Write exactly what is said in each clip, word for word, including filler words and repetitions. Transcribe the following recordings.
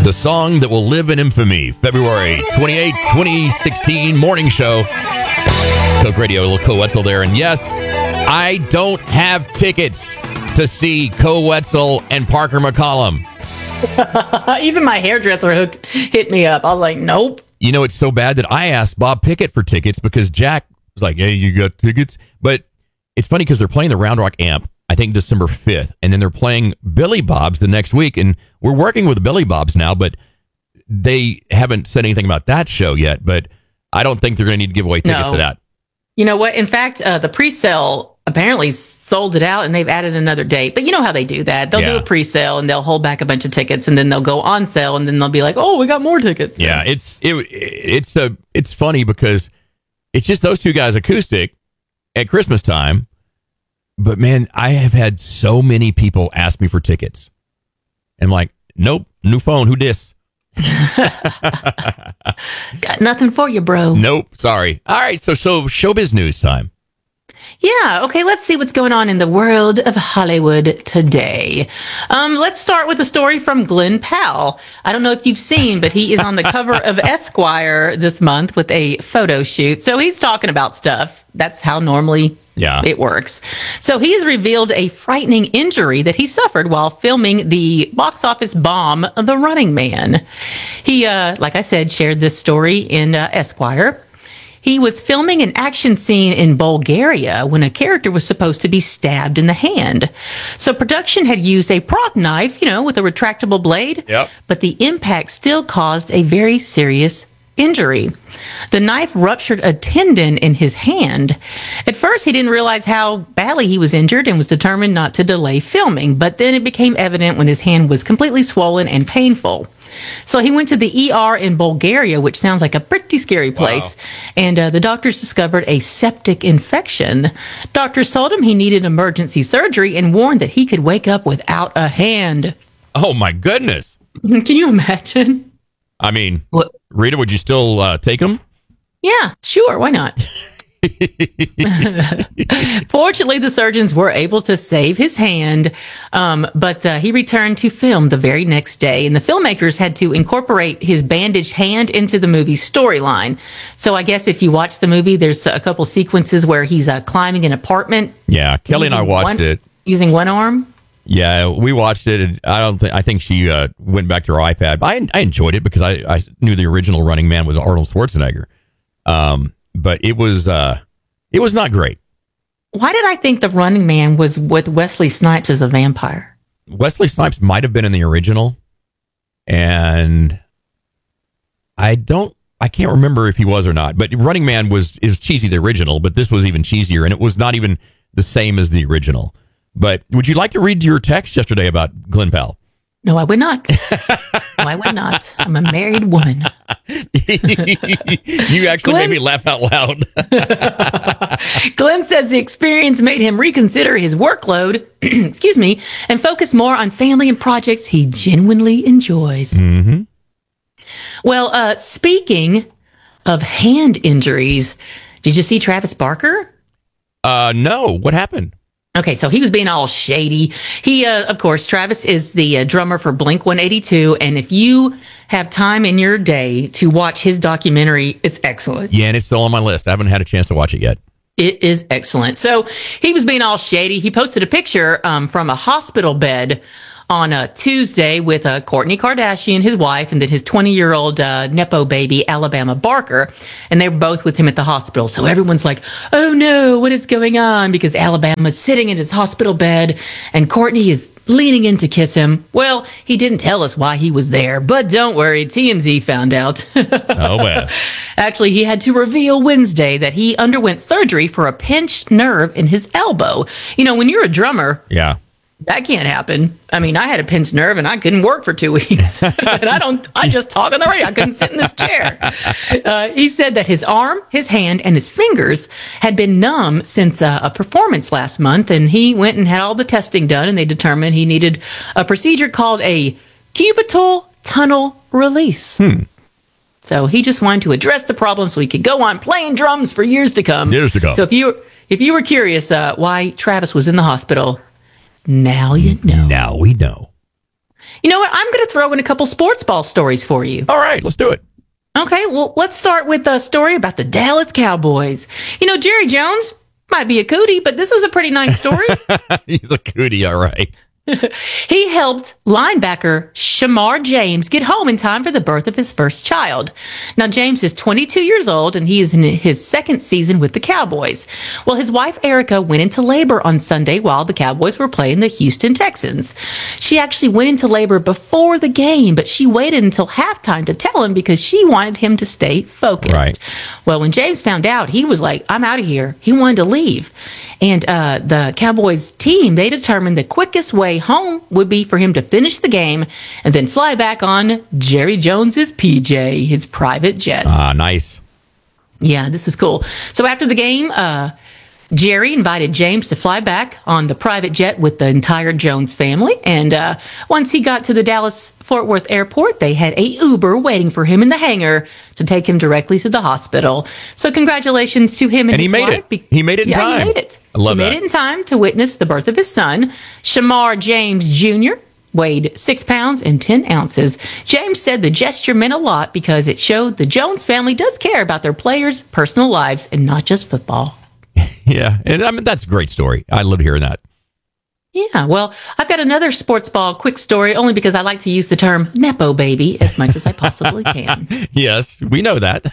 The song that will live in infamy. February twenty-eighth, twenty sixteen morning show. Coke Radio, little Co Wetzel there. And yes, I don't have tickets to see Co Wetzel and Parker McCollum. Even my hairdresser hooked, hit me up. I was like, nope. You know, it's so bad that I asked Bob Pickett for tickets because Jack was like, hey, you got tickets? But it's funny because they're playing the Round Rock Amp, I think December fifth, and then they're playing Billy Bob's the next week. And we're working with Billy Bob's now, but they haven't said anything about that show yet. But I don't think they're going to need to give away tickets No. to that. You know what? In fact, uh, the pre-sale apparently sold it out and they've added another date. But you know how they do that. They'll Yeah. do a pre-sale and they'll hold back a bunch of tickets and then they'll go on sale and then they'll be like, oh, we got more tickets. Yeah, it's it, it's a it's funny because it's just those two guys acoustic at Christmas time. But man, I have had so many people ask me for tickets. And I'm like, nope, new phone, who dis? Got nothing for you, bro. Nope, sorry. All right, so so showbiz news time. Yeah, okay, let's see what's going on in the world of Hollywood today. Um, let's start with a story from Glenn Powell. I don't know if you've seen, but he is on the cover of Esquire this month with a photo shoot. So he's talking about stuff. That's how normally Yeah. it works. So he has revealed a frightening injury that he suffered while filming the box office bomb, The Running Man. He, uh, like I said, shared this story in uh, Esquire. He was filming an action scene in Bulgaria when a character was supposed to be stabbed in the hand. So production had used a prop knife, you know, with a retractable blade. Yep. But the impact still caused a very serious injury. The knife ruptured a tendon in his hand. At first, he didn't realize how badly he was injured and was determined not to delay filming. But then it became evident when his hand was completely swollen and painful. So he went to the E R in Bulgaria, which sounds like a pretty scary place. Wow. And uh, the doctors discovered a septic infection. Doctors told him he needed emergency surgery and warned that he could wake up without a hand. Oh, my goodness. Can you imagine? I mean, What? Rita, would you still uh, take them? Yeah, sure. Why not? Fortunately, the surgeons were able to save his hand, um, but uh, he returned to film the very next day. And the filmmakers had to incorporate his bandaged hand into the movie's storyline. So I guess if you watch the movie, there's a couple sequences where he's uh, climbing an apartment. Yeah, Kelly and I watched one, it. Using one arm. Yeah, we watched it. And I don't think I think she uh, went back to her iPad. I I enjoyed it because I, I knew the original Running Man was Arnold Schwarzenegger. Um, but it was uh, it was not great. Why did I think the Running Man was with Wesley Snipes as a vampire? Wesley Snipes might have been in the original, and I don't. I can't remember if he was or not. But Running Man was is cheesy the original, but this was even cheesier, and it was not even the same as the original. But would you like to read your text yesterday about Glenn Powell? No, I would not. No, I would not. I'm a married woman. You actually Glenn, made me laugh out loud. Glenn says the experience made him reconsider his workload, excuse me, and focus more on family and projects he genuinely enjoys. Mm-hmm. Well, uh, speaking of hand injuries, did you see Travis Barker? Uh, no. What happened? Okay, so he was being all shady. He, uh, of course, Travis is the uh, drummer for Blink one eighty-two. And if you have time in your day to watch his documentary, it's excellent. Yeah, and it's still on my list. I haven't had a chance to watch it yet. It is excellent. So he was being all shady. He posted a picture um, from a hospital bed on a Tuesday with uh, Kourtney Kardashian, his wife, and then his twenty-year-old uh, Nepo baby, Alabama Barker. And they were both with him at the hospital. So everyone's like, oh no, what is going on? Because Alabama's sitting in his hospital bed and Kourtney is leaning in to kiss him. Well, he didn't tell us why he was there, but don't worry, T M Z found out. Oh, well. Actually, he had to reveal Wednesday that he underwent surgery for a pinched nerve in his elbow. You know, when you're a drummer, Yeah. that can't happen. I mean, I had a pinched nerve and I couldn't work for two weeks. And I don't, I just talk on the radio. I couldn't sit in this chair. Uh, he said that his arm, his hand, and his fingers had been numb since uh, a performance last month. And he went and had all the testing done and they determined he needed a procedure called a cubital tunnel release. Hmm. So he just wanted to address the problem so he could go on playing drums for years to come. Years to come. So if you, if you were curious uh, why Travis was in the hospital, now you know. Now we know. You know what? I'm going to throw in a couple sports ball stories for you. All right, let's do it. Okay, well, let's start with a story about the Dallas Cowboys. You know, Jerry Jones might be a cootie, but this is a pretty nice story. He's a cootie, all right. He helped linebacker Shamar James get home in time for the birth of his first child. Now, James is twenty-two years old, and he is in his second season with the Cowboys. Well, his wife, Erica, went into labor on Sunday while the Cowboys were playing the Houston Texans. She actually went into labor before the game, but she waited until halftime to tell him because she wanted him to stay focused. Right. Well, when James found out, he was like, I'm out of here. He wanted to leave. And uh, the Cowboys team, they determined the quickest way home would be for him to finish the game and then fly back on Jerry Jones's P J, his private jet. Ah, nice. Yeah, this is cool. So after the game, uh, Jerry invited James to fly back on the private jet with the entire Jones family. And uh, once he got to the Dallas-Fort Worth airport, they had a Uber waiting for him in the hangar to take him directly to the hospital. So congratulations to him and, And he his made wife. it. He made it in yeah, time. he made it. I love he made that. it in time to witness the birth of his son. Shamar James Junior weighed six pounds and ten ounces. James said the gesture meant a lot because it showed the Jones family does care about their players' personal lives and not just football. Yeah, and I mean, that's a great story. I love hearing that. Yeah, well, I've got another sports ball quick story only because I like to use the term Nepo baby as much as I possibly can. Yes, we know that.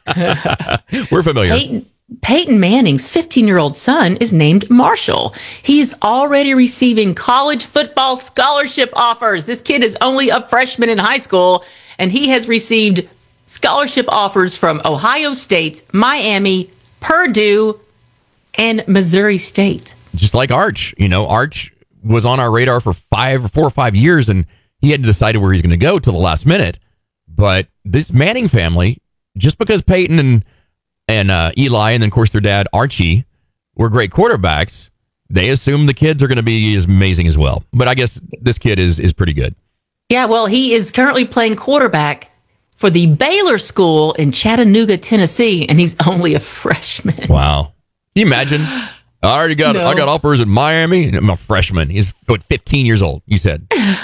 We're familiar. Peyton, Peyton Manning's fifteen-year-old son is named Marshall. He is already receiving college football scholarship offers. This kid is only a freshman in high school, and he has received scholarship offers from Ohio State, Miami, Purdue, and Missouri State. Just like Arch, you know, Arch was on our radar for five or four or five years, and he hadn't decided where he's going to go till the last minute. But this Manning family, just because Peyton and and uh, Eli, and then of course their dad Archie, were great quarterbacks, they assume the kids are going to be as amazing as well. But I guess this kid is is pretty good. Yeah, well, he is currently playing quarterback for the Baylor School in Chattanooga, Tennessee, and he's only a freshman. Wow. Can you imagine? I already got No. I got offers in Miami. And I'm a freshman. He's what, fifteen years old, you said.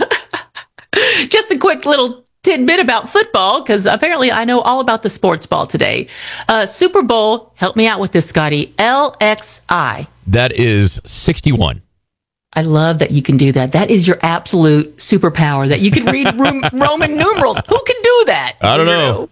Just a quick little tidbit about football, because apparently I know all about the sports ball today. Uh, Super Bowl, help me out with this, Scotty. L X I. That is sixty-one. I love that you can do that. That is your absolute superpower, that you can read Ro- Roman numerals. Who can do that? I don't know.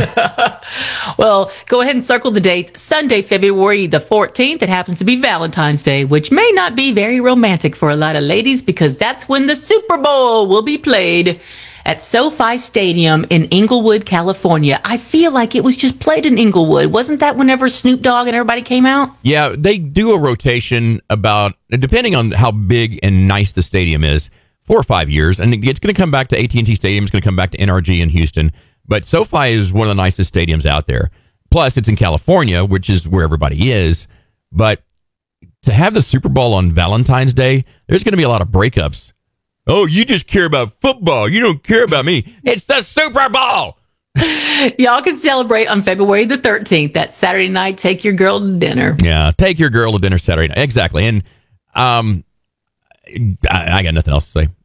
Well, go ahead and circle the date. Sunday, February the fourteenth. It happens to be Valentine's Day, which may not be very romantic for a lot of ladies because that's when the Super Bowl will be played at SoFi Stadium in Inglewood, California. I feel like it was just played in Inglewood. Wasn't that whenever Snoop Dogg and everybody came out? Yeah, they do a rotation about, depending on how big and nice the stadium is, four or five years. And it's going to come back to A T and T Stadium. It's going to come back to N R G in Houston. But SoFi is one of the nicest stadiums out there. Plus, it's in California, which is where everybody is. But to have the Super Bowl on Valentine's Day, there's going to be a lot of breakups. Oh, you just care about football. You don't care about me. It's the Super Bowl. Y'all can celebrate on February the thirteenth. That Saturday night, take your girl to dinner. Yeah, take your girl to dinner Saturday night. Exactly. And um, I, I got nothing else to say.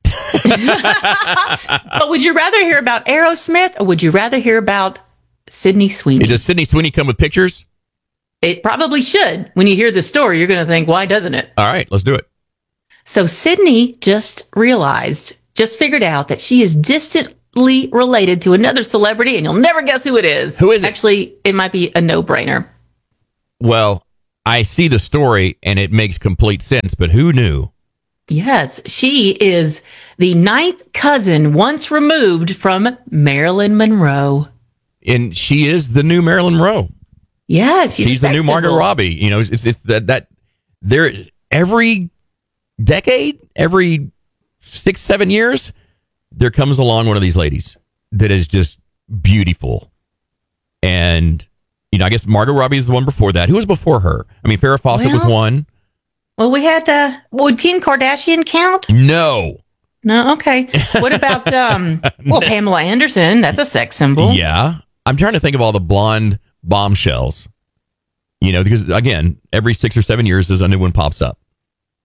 But would you rather hear about Aerosmith or would you rather hear about Sydney Sweeney? Does Sydney Sweeney come with pictures? It probably should. When you hear the story, you're going to think, why doesn't it? All right, let's do it. So Sydney just realized, just figured out that she is distantly related to another celebrity, and you'll never guess who it is. Who is it? Actually, it might be a no-brainer. Well, I see the story and it makes complete sense, but who knew? Yes, she is the ninth cousin once removed from Marilyn Monroe. And she is the new Marilyn Monroe. Yes, she's, She's a the new sex Margot symbol. Robbie. You know, it's it's that that there every decade, every six, seven years, there comes along one of these ladies that is just beautiful. And, you know, I guess Margot Robbie is the one before that. Who was before her? I mean, Farrah Fawcett was Well- one. Well, we had, uh, would Kim Kardashian count? No. No, okay. What about, um, well, Pamela Anderson? That's a sex symbol. Yeah. I'm trying to think of all the blonde bombshells. You know, because, again, every six or seven years, there's a new one pops up.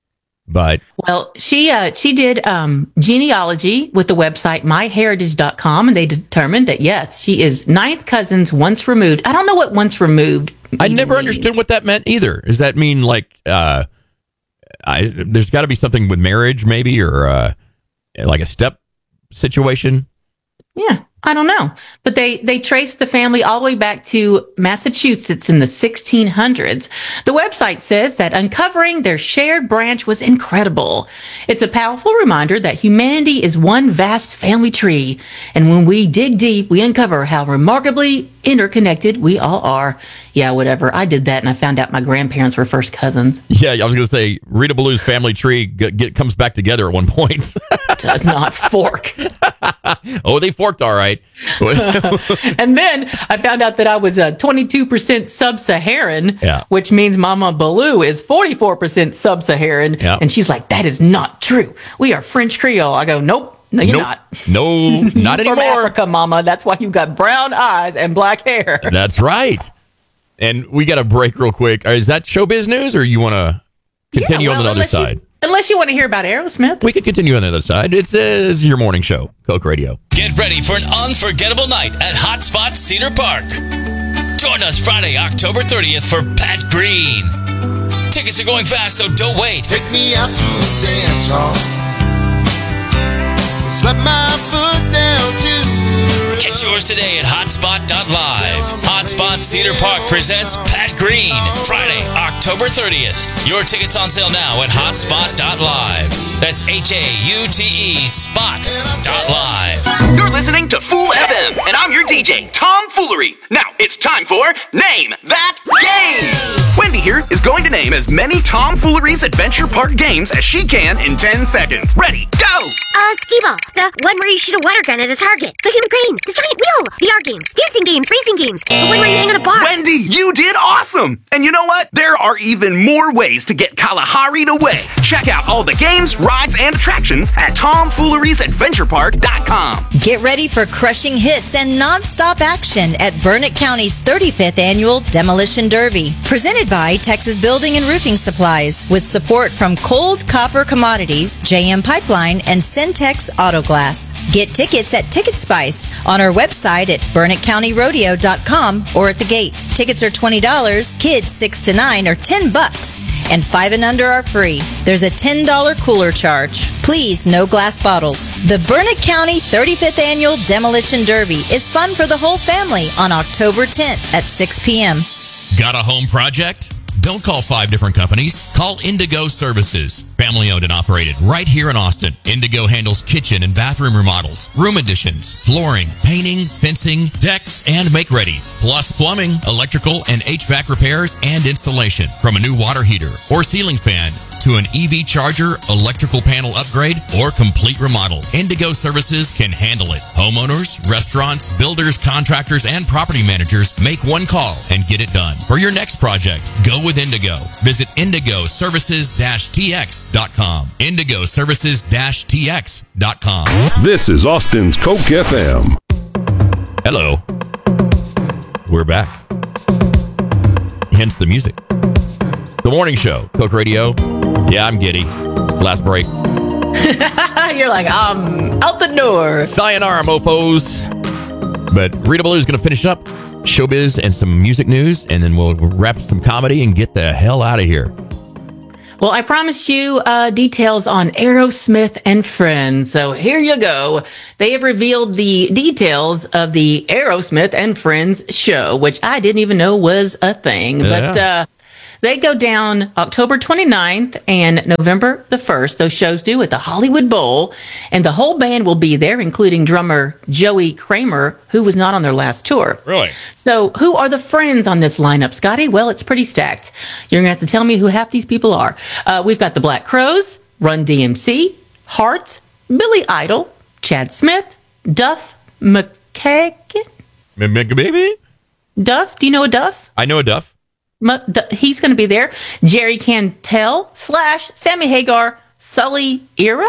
But Well, she uh, she did um, genealogy with the website my heritage dot com, and they determined that, yes, she is ninth cousins once removed. I don't know what once removed I never means. understood what that meant either. Does that mean like uh, I, there's got to be something with marriage, maybe, or uh, like a step situation? Yeah, I don't know. But they, they traced the family all the way back to Massachusetts in the sixteen hundreds. The website says that uncovering their shared branch was incredible. It's a powerful reminder that humanity is one vast family tree. And when we dig deep, we uncover how remarkably interconnected we all are. Yeah, whatever. I did that and I found out my grandparents were first cousins. Yeah, I was going to say Rita Ballou's family tree get, get, comes back together at one point. Does not fork. Oh, they forked all right. And then I found out that I was a twenty-two percent sub-Saharan, Yeah. which means Mama Ballou is forty-four percent sub-Saharan. Yeah. And she's like, that is not true. We are French Creole. I go, nope, no, you're Nope. not. No, not From anymore. Africa, Mama. That's why you got brown eyes and black hair. That's right. And we got to break real quick. Is that showbiz news, or you want to continue Yeah, on well, the other unless you- side? Unless you want to hear about Aerosmith. We could continue on the other side. It's, uh, this is your morning show, Coke Radio. Get ready for an unforgettable night at Hotspot Cedar Park. Join us Friday, October thirtieth for Pat Green. Tickets are going fast, so don't wait. Take me out to the dance hall. Slap my foot down to the Get yours today at hotspot dot live. Hotspot Cedar Park presents Pat Green, Friday, October thirtieth. Your tickets on sale now at hotspot dot live. That's H A U T E spot dot live. You're listening to Fool F M, and I'm your D J, Tom Foolery. Now it's time for Name That Game. Wendy here is going to name as many Tom Foolery's Adventure Park games as she can in ten seconds. Ready, go! Uh, skee-ball. The one where you shoot a water gun at a target. The hidden crane. The giant wheel. V R games. Dancing games. Racing games. The one where you hang on a bar. Wendy, you did awesome! And you know what? There are even more ways to get Kalahari'd away. Check out all the games, rides, and attractions at tom fooleries adventure park dot com. Get ready for crushing hits and non-stop action at Burnett County's thirty-fifth Annual Demolition Derby. Presented by Texas Building and Roofing Supplies, with support from Cold Copper Commodities, J M Pipeline, and Syntex Auto Glass. Get tickets at Ticket Spice on our website at burnett county rodeo dot com or at the gate. Tickets are twenty dollars, kids six to nine are ten bucks, and five and under are free. There's a ten dollars cooler charge. Please, no glass bottles. The Burnett County thirty-fifth Annual Demolition Derby is fun for the whole family on October tenth at six p.m. Got a home project? Don't call five different companies. Call Indigo Services. Family owned and operated right here in Austin. Indigo handles kitchen and bathroom remodels, room additions, flooring, painting, fencing, decks, and make-readies. Plus plumbing, electrical, and H V A C repairs and installation. From a new water heater or ceiling fan to an E V charger, electrical panel upgrade, or complete remodel, Indigo Services can handle it. Homeowners, restaurants, builders, contractors, and property managers make one call and get it done. For your next project, go with Indigo. Visit indigo services dash t x dot com. indigo services dash t x dot com. This is Austin's Coke F M. Hello. We're back. Hence the music. The morning show, Coke Radio. Yeah, I'm giddy. It's the last break. You're like, I'm out the door. Sayonara, mofos. But Rita Ballou is going to finish up showbiz and some music news, and then we'll wrap some comedy and get the hell out of here. Well, I promised you uh, details on Aerosmith and Friends. So here you go. They have revealed the details of the Aerosmith and Friends show, which I didn't even know was a thing. Yeah. But uh, they go down October twenty-ninth and November the first. Those shows do at the Hollywood Bowl. And the whole band will be there, including drummer Joey Kramer, who was not on their last tour. Really? So who are the friends on this lineup, Scotty? Well, it's pretty stacked. You're going to have to tell me who half these people are. Uh, we've got the Black Crowes, Run D M C, Heart, Billy Idol, Chad Smith, Duff McKagan. Baby? Duff? Do you know a Duff? I know a Duff. M- D- he's going to be there. Jerry Cantrell slash Sammy Hagar, Sully Era,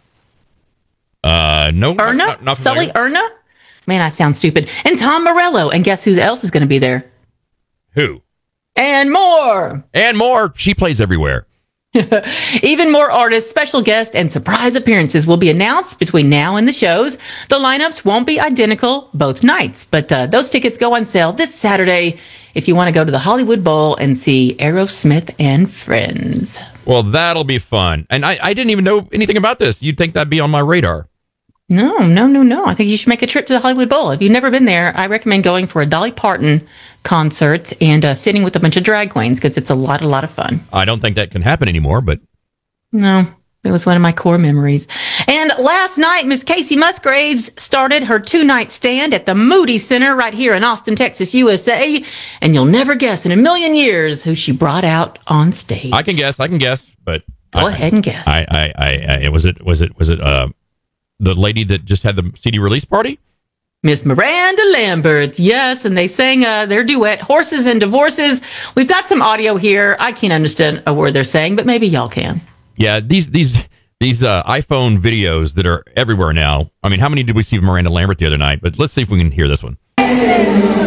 Uh, no. Erna, not, not, not Sully familiar. Erna. Man, I sound stupid. And Tom Morello. And guess who else is going to be there? Who? And more. And more. She plays everywhere. Even more artists, special guests, and surprise appearances will be announced between now and the shows. The lineups won't be identical both nights, but uh, those tickets go on sale this Saturday if you want to go to the Hollywood Bowl and see Aerosmith and Friends. Well, that'll be fun. And I, I didn't even know anything about this. You'd think that'd be on my radar. No, no, no, no. I think you should make a trip to the Hollywood Bowl. If you've never been there, I recommend going for a Dolly Parton concert and uh, sitting with a bunch of drag queens because it's a lot, a lot of fun. I don't think that can happen anymore, but... No, it was one of my core memories. And last night, Miss Casey Musgraves started her two-night stand at the Moody Center right here in Austin, Texas, U S A. And you'll never guess in a million years who she brought out on stage. I can guess, I can guess, but... Go I, ahead and guess. I, I, I, I, was it, was it, was it, uh... the lady that just had the C D release party? Miss Miranda Lambert, yes, and they sang uh, their duet, Horses and Divorces. We've got some audio here. I can't understand a word they're saying, but maybe y'all can. Yeah, these these these uh, iPhone videos that are everywhere now. I mean, how many did we see of Miranda Lambert the other night? But let's see if we can hear this one.